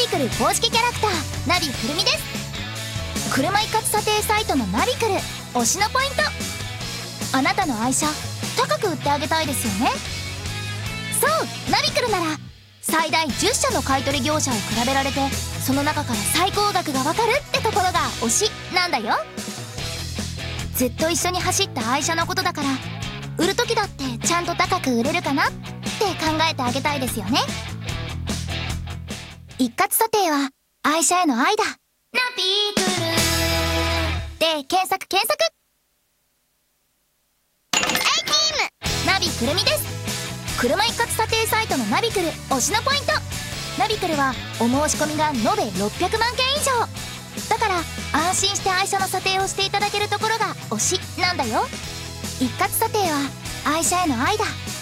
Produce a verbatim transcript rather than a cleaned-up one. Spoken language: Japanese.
ビクル公式キャラクターナビくるみです。車一括査定サイトのナビクル推しのポイント、あなたの愛車高く売ってあげたいですよね。そう、ナビクルなら最大じゅっしゃの買取業者を比べられて、その中から最高額がわかるってところが推しなんだよ。ずっと一緒に走った愛車のことだから、売る時だってちゃんと高く売れるかなって考えてあげたいですよね。一括査定は愛車への愛だ。ナビクルで検索検索。 A チームナビくるみです。車一括査定サイトのナビクル推しのポイント、ナビクルはお申し込みが延べろっぴゃくまんけん以上だから、安心して愛車の査定をしていただけるところが推しなんだよ。一括査定は愛車への愛だ。